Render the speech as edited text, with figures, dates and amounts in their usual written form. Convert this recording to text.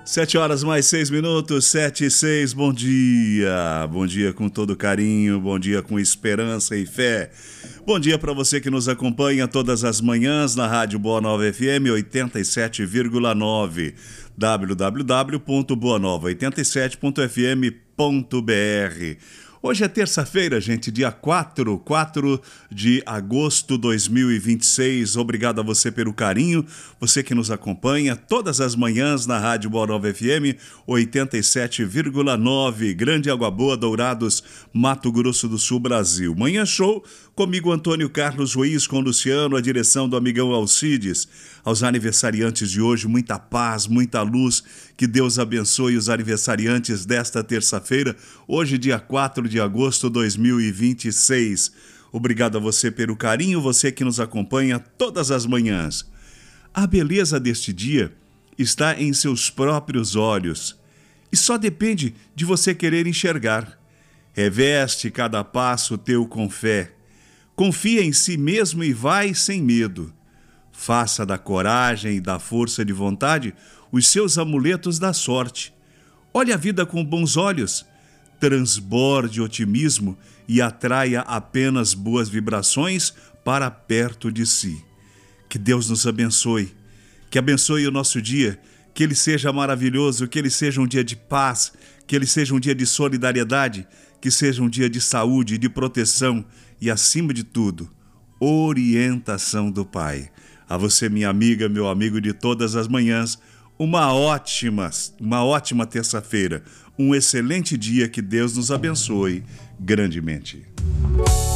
7h mais 6 minutos, 7h06, bom dia. Bom dia com todo carinho, bom dia com esperança e fé. Bom dia para você que nos acompanha todas as manhãs na Rádio Boa Nova FM 87,9, www.boanova87.fm.br. Hoje é terça-feira, gente, dia 4 de agosto de 2026. Obrigado a você pelo carinho, você que nos acompanha todas as manhãs na Rádio Boa Nova FM 87,9, Grande Água Boa, Dourados, Mato Grosso do Sul, Brasil. Manhã show, comigo Antônio Carlos Ruiz, com Luciano, a direção do amigão Alcides. Aos aniversariantes de hoje, muita paz, muita luz, que Deus abençoe os aniversariantes desta terça-feira, hoje dia 4 de agosto de 2026. Obrigado a você pelo carinho, você que nos acompanha todas as manhãs. A beleza deste dia está em seus próprios olhos e só depende de você querer enxergar. Reveste cada passo teu com fé. Confia em si mesmo e vai sem medo. Faça da coragem e da força de vontade os seus amuletos da sorte. Olhe a vida com bons olhos, transborde otimismo e atraia apenas boas vibrações para perto de si. Que Deus nos abençoe, que abençoe o nosso dia, que ele seja maravilhoso, que ele seja um dia de paz, que ele seja um dia de solidariedade, que seja um dia de saúde, de proteção e, acima de tudo, orientação do Pai. A você, minha amiga, meu amigo de todas as manhãs, uma ótima terça-feira, um excelente dia, que Deus nos abençoe grandemente.